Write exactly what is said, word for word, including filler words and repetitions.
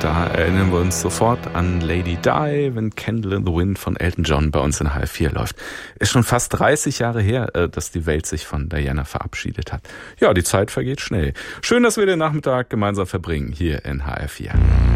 da erinnern wir uns sofort an Lady Di, wenn Candle in the Wind von Elton John bei uns in H F vier läuft. Ist schon fast dreißig Jahre her, dass die Welt sich von Diana verabschiedet hat. Ja, die Zeit vergeht schnell. Schön, dass wir den Nachmittag gemeinsam verbringen hier in H F vier.